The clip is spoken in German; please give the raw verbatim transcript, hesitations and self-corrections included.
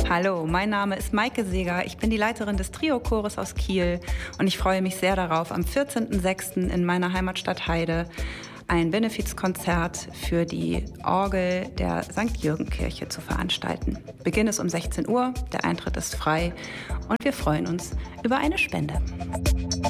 Hallo, mein Name ist Maike Seeger. Ich bin die Leiterin des Trio-Chores aus Kiel und ich freue mich sehr darauf, am vierzehnten sechsten in meiner Heimatstadt Heide ein Benefizkonzert für die Orgel der Sankt Jürgen-Kirche zu veranstalten. Beginn ist um sechzehn Uhr, der Eintritt ist frei und wir freuen uns über eine Spende.